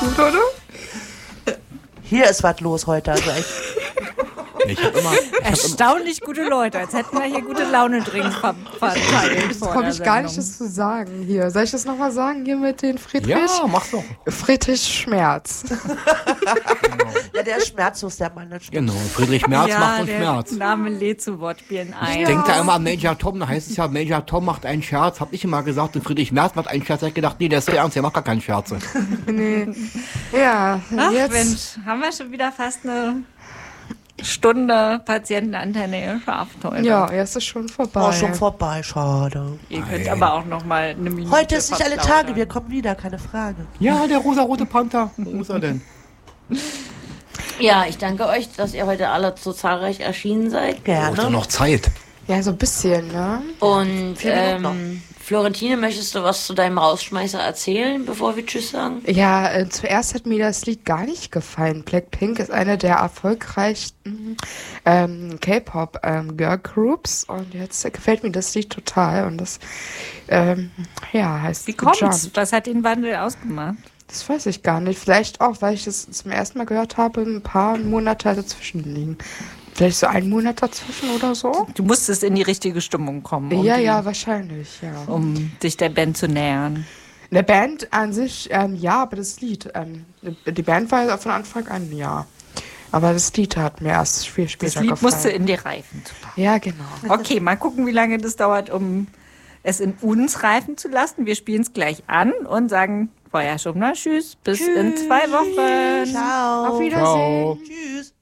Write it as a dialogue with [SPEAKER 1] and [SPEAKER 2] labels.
[SPEAKER 1] gut, oder?
[SPEAKER 2] Hier ist was los heute. Also
[SPEAKER 3] Erstaunlich gute Leute, als hätten wir hier gute Laune-Drinks verteilt.
[SPEAKER 1] Das komme ich gar nicht das zu sagen hier. Soll ich das nochmal sagen hier mit den Friedrich?
[SPEAKER 4] Ja, mach's doch.
[SPEAKER 1] Friedrich Schmerz.
[SPEAKER 2] Ja, der ist schmerzlos, der Mann.
[SPEAKER 4] Genau, Friedrich Merz macht uns
[SPEAKER 3] der
[SPEAKER 4] Schmerz.
[SPEAKER 3] Name lädt zu Wortspielen ein.
[SPEAKER 4] Ich denke da immer an Major Tom, da heißt es ja, Major Tom macht einen Scherz. Hab ich immer gesagt, und Friedrich Merz macht einen Scherz. Ich hab gedacht, nee, der ist so ernst, der macht gar keinen Scherze.
[SPEAKER 1] Nee. Ja,
[SPEAKER 3] Ach
[SPEAKER 1] jetzt.
[SPEAKER 3] Mensch, haben wir schon wieder fast eine Stunde Patientenantenne geschafft heute.
[SPEAKER 1] Ja, jetzt ist schon vorbei.
[SPEAKER 2] Oh, schon vorbei, schade.
[SPEAKER 3] Ihr könnt aber auch noch mal eine Minute
[SPEAKER 2] Heute ist nicht alle
[SPEAKER 3] verplaudern.
[SPEAKER 2] Tage, wir kommen wieder, keine Frage.
[SPEAKER 4] Ja, der rosa-rote Panther. Wo ist er denn?
[SPEAKER 5] Ja, ich danke euch, dass ihr heute alle so zahlreich erschienen seid.
[SPEAKER 4] Ist doch
[SPEAKER 2] Gerne.
[SPEAKER 4] noch Zeit.
[SPEAKER 1] Ja, so ein bisschen, ne?
[SPEAKER 5] Und
[SPEAKER 2] 4 Minuten noch.
[SPEAKER 5] Florentine, möchtest du was zu deinem Rausschmeißer erzählen, bevor wir Tschüss sagen?
[SPEAKER 1] Ja, zuerst hat mir das Lied gar nicht gefallen. Blackpink ist eine der erfolgreichsten K-Pop-Girl-Groups und jetzt gefällt mir das Lied total und das, heißt
[SPEAKER 3] Wie kommt's?
[SPEAKER 1] Jump.
[SPEAKER 3] Was hat den Wandel ausgemacht?
[SPEAKER 1] Das weiß ich gar nicht. Vielleicht auch, weil ich das zum ersten Mal gehört habe, ein paar Monate dazwischen liegen. Vielleicht so einen Monat dazwischen oder so?
[SPEAKER 3] Du musstest in die richtige Stimmung kommen,
[SPEAKER 1] Ja, wahrscheinlich, ja.
[SPEAKER 3] um dich der Band zu nähern.
[SPEAKER 1] Eine Band an sich, ja, aber das Lied, die Band war von Anfang an, ja. Aber das Lied hat mir erst viel später
[SPEAKER 3] Das Lied
[SPEAKER 1] gefallen.
[SPEAKER 3] musste in dir reifen.
[SPEAKER 1] Ja, genau.
[SPEAKER 3] Okay, mal gucken, wie lange das dauert, um es in uns reifen zu lassen. Wir spielen es gleich an und sagen vorher schon mal Tschüss, bis in 2 Wochen.
[SPEAKER 2] Ciao.
[SPEAKER 1] Auf Wiedersehen.
[SPEAKER 4] Ciao.
[SPEAKER 2] Tschüss.